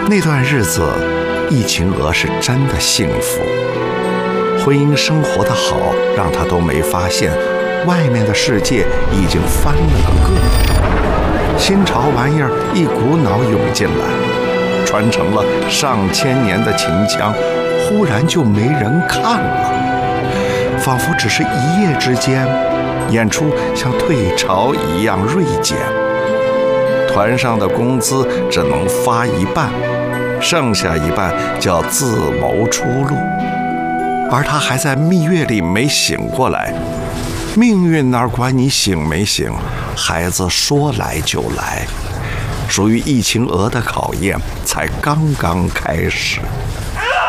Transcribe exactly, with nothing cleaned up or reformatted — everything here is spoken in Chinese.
那段日子，易晴娥是真的幸福。婚姻生活的好，让她都没发现，外面的世界已经翻了个个，新潮玩意儿一股脑涌进来，传承了上千年的秦腔，忽然就没人看了，仿佛只是一夜之间，演出像退潮一样锐减，团上的工资只能发一半，剩下一半叫自谋出路。而他还在蜜月里没醒过来，命运哪管你醒没醒，孩子说来就来，属于易晴娥的考验才刚刚开始。